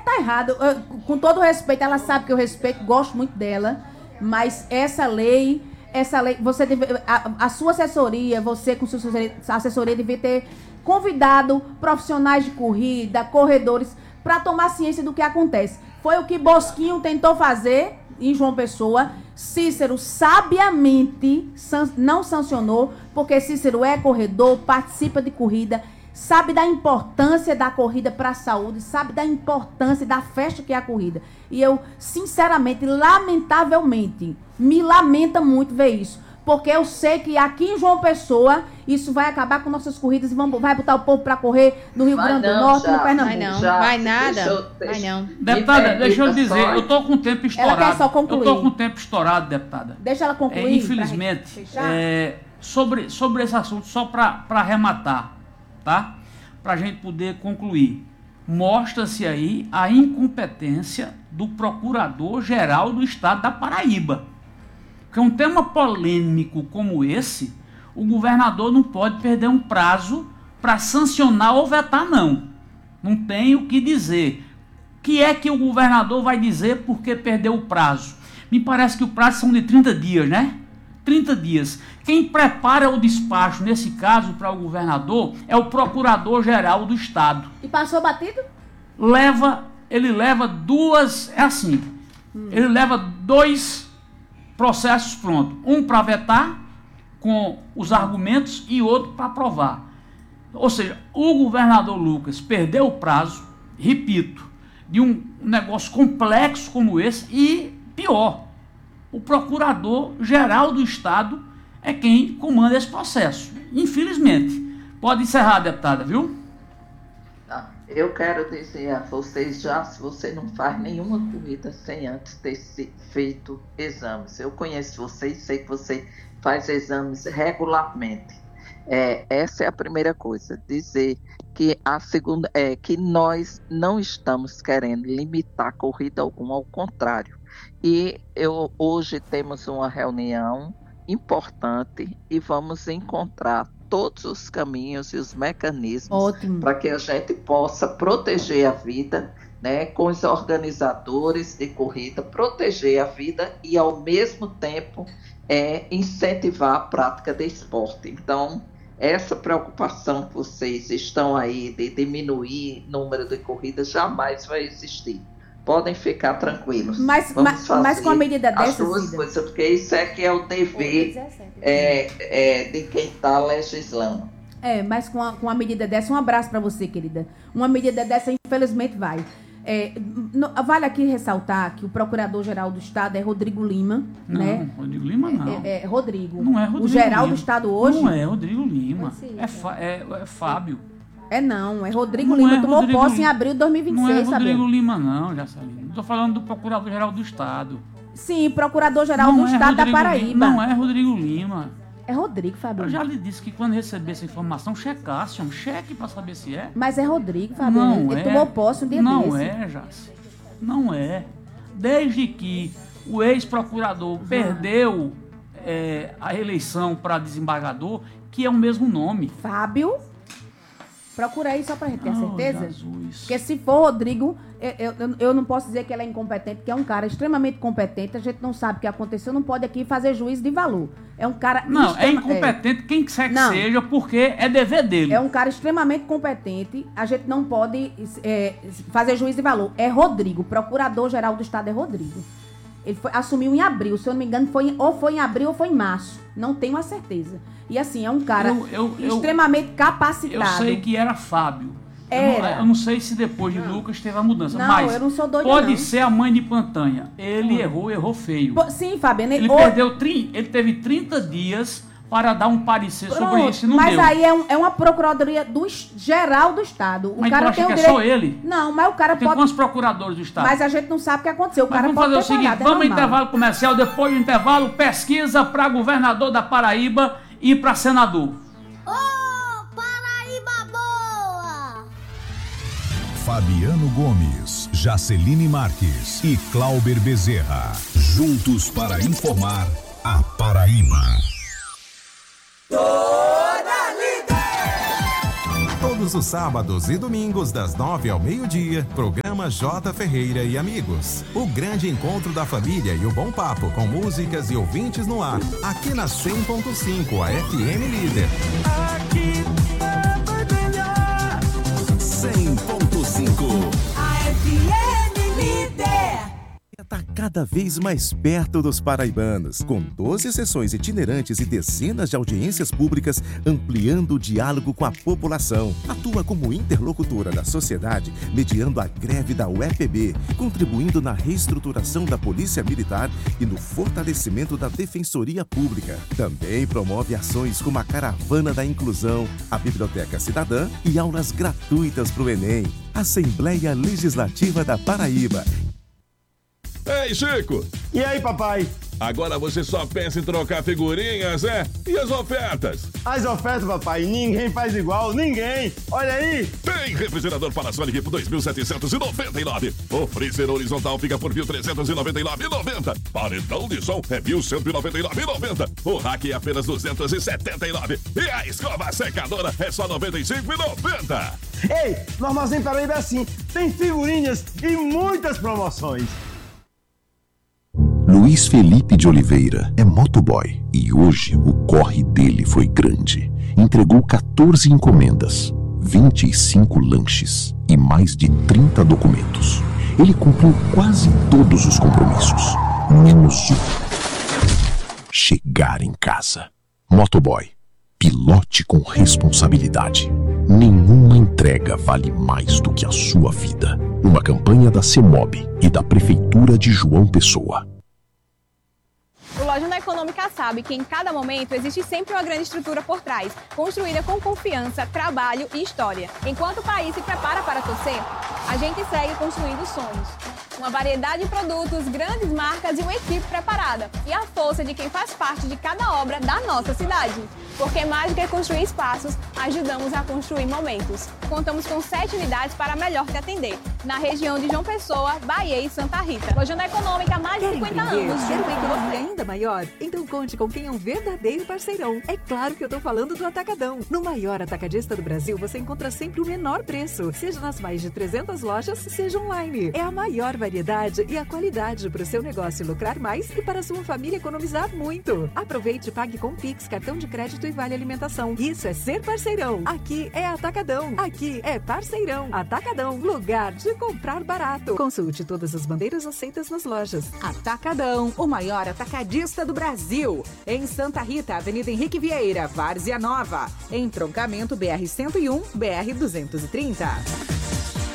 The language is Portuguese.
tá errado. Com todo respeito, ela sabe que eu respeito, gosto muito dela, mas essa lei, você a sua assessoria, você com sua assessoria devia ter convidado profissionais de corrida, corredores, para tomar ciência do que acontece. Foi o que Bosquinho tentou fazer em João Pessoa. Cícero sabiamente não sancionou, porque Cícero é corredor, participa de corrida, sabe da importância da corrida para a saúde, sabe da importância da festa que é a corrida. E eu, sinceramente, lamentavelmente, me lamenta muito ver isso. Porque eu sei que aqui em João Pessoa, isso vai acabar com nossas corridas e vai botar o povo para correr no Rio Grande do Norte e no Pernambuco. Vai não, vai nada. Vai não. Deputada, deixa eu dizer, eu tô com o tempo estourado. Ela quer só concluir. Eu tô com o tempo estourado, deputada. Deixa ela concluir. Infelizmente, sobre esse assunto, só para arrematar, tá? Para a gente poder concluir. Mostra-se aí a incompetência do Procurador-Geral do Estado da Paraíba. Porque um tema polêmico como esse, o governador não pode perder um prazo para sancionar ou vetar, não. Não tem o que dizer. O que é que o governador vai dizer porque perdeu o prazo? Me parece que o prazo são de 30 dias, né? 30 dias. Quem prepara o despacho, nesse caso, para o governador, é o Procurador-Geral do Estado. E passou batido? Ele leva duas... É assim. Ele leva 2 processos prontos. Um para vetar, com os argumentos, e outro para aprovar. Ou seja, o governador Lucas perdeu o prazo, repito, de um negócio complexo como esse, e pior, o Procurador-Geral do Estado é quem comanda esse processo. Infelizmente. Pode encerrar, deputada, viu? Eu quero dizer a vocês já, se você não faz nenhuma corrida sem antes ter feito exames. Eu conheço você e sei que você faz exames regularmente. Essa é a primeira coisa. Dizer que a segunda é que nós não estamos querendo limitar corrida alguma, ao contrário. E hoje temos uma reunião importante e vamos encontrar todos os caminhos e os mecanismos para que a gente possa proteger a vida, né, com os organizadores de corrida, proteger a vida e, ao mesmo tempo, incentivar a prática de esporte. Então, essa preocupação que vocês estão aí de diminuir o número de corridas jamais vai existir. Podem ficar tranquilos. Mas com a medida dessa, coisas, porque isso é que é o dever de quem está legislando. Mas com a medida dessa, um abraço para você, querida. Uma medida dessa, infelizmente, vai. Vale aqui ressaltar que o Procurador-Geral do Estado é Rodrigo Lima. Não, né? Rodrigo Lima não. Rodrigo. Não é Rodrigo O geral Lima. do Estado hoje... Não é Rodrigo Lima. É Fábio. É Rodrigo Lima. Tomou posse em abril de 2026, Não é Rodrigo sabe? Lima não, Jacelino. Estou falando do Procurador-Geral do Estado. Sim, Procurador-Geral do Estado da Paraíba. Não é Rodrigo Lima. É Rodrigo, Fábio. Eu já lhe disse que quando receber essa informação, checasse, cheque para saber se é. Mas é Rodrigo, Fábio. Ele tomou posse um dia desse. Não é, Jace. Não é. Desde que o ex-procurador perdeu a eleição para desembargador, que é o mesmo nome. Fábio? Procura aí só pra gente ter certeza. Jesus. Porque se for Rodrigo, eu não posso dizer que ele é incompetente, porque é um cara extremamente competente. A gente não sabe o que aconteceu, não pode aqui fazer juízo de valor. É um cara... Não, é incompetente quem quer que seja, porque é dever dele. É um cara extremamente competente. A gente não pode fazer juízo de valor. É Rodrigo. Procurador-Geral do Estado é Rodrigo. Ele assumiu em abril, se eu não me engano, foi em abril ou foi em março. Não tenho a certeza. E assim, é um cara extremamente capacitado. Eu sei que era Fábio. Eu não sei se depois de Lucas teve a mudança. Não, mas eu não sou doida, pode não. ser a mãe de Pantanha. Ele errou feio. Sim, Fabiano. Ele teve 30 dias para dar um parecer sobre isso e não mas deu. Aí é uma procuradoria geral do Estado. Mas cara tem o direito... é só ele? Não, mas o cara tem pode... quantos procuradores do Estado? Mas a gente não sabe o que aconteceu. Vamos fazer o seguinte, vamos ao intervalo comercial, depois do intervalo, pesquisa para governador da Paraíba e para senador. Paraíba boa! Fabiano Gomes, Jaceline Marques e Clauber Bezerra. Juntos para informar a Paraíba. Toda líder! Todos os sábados e domingos, das 9 ao meio-dia, programa programa J. Ferreira e Amigos. O grande encontro da família e o bom papo com músicas e ouvintes no ar. Aqui na 100.5, a FM Líder. Aqui é melhor. 100.5. A FM Líder. Está cada vez mais perto dos paraibanos, com 12 sessões itinerantes e dezenas de audiências públicas, ampliando o diálogo com a população. Atua como interlocutora da sociedade, mediando a greve da UEPB, contribuindo na reestruturação da Polícia Militar e no fortalecimento da Defensoria Pública. Também promove ações como a Caravana da Inclusão, a Biblioteca Cidadã e aulas gratuitas para o Enem. Assembleia Legislativa da Paraíba. Ei, Chico! E aí, papai? Agora você só pensa em trocar figurinhas, é? E as ofertas? As ofertas, papai, ninguém faz igual, ninguém! Olha aí! Tem refrigerador Panasonic por 2.799. O freezer horizontal fica por 1.399,90. Paredão de som é 1.199,90. O rack é apenas 279. E a escova secadora é só 95,90. Ei, no Armazém Paraíba é assim, tem figurinhas e muitas promoções. Luiz Felipe de Oliveira é motoboy e hoje o corre dele foi grande. Entregou 14 encomendas, 25 lanches e mais de 30 documentos. Ele cumpriu quase todos os compromissos, menos um: chegar em casa. Motoboy, pilote com responsabilidade. Nenhuma entrega vale mais do que a sua vida. Uma campanha da CEMOB e da Prefeitura de João Pessoa. O Lojão Econômica sabe que em cada momento existe sempre uma grande estrutura por trás, construída com confiança, trabalho e história. Enquanto o país se prepara para torcer, a gente segue construindo sonhos. Uma variedade de produtos, grandes marcas e uma equipe preparada. E a força de quem faz parte de cada obra da nossa cidade. Porque mais do que construir espaços, ajudamos a construir momentos. Contamos com 7 unidades para melhor te atender, na região de João Pessoa, Bahia e Santa Rita. Lojão Econômica há mais de 50 anos. Quer uma economia ainda maior? Então conte com quem é um verdadeiro parceirão. É claro que eu tô falando do Atacadão. No maior atacadista do Brasil, você encontra sempre o menor preço, seja nas mais de 300 lojas, seja online. É a maior variedade e a qualidade para o seu negócio lucrar mais e para a sua família economizar muito. Aproveite e pague com Pix, cartão de crédito e vale alimentação. Isso é ser parceirão. Aqui é Atacadão. Aqui é parceirão. Atacadão, lugar de comprar barato. Consulte todas as bandeiras aceitas nas lojas. Atacadão, o maior atacadista do Brasil. Em Santa Rita, Avenida Henrique Vieira, Várzea Nova. Entroncamento BR-101, BR-230.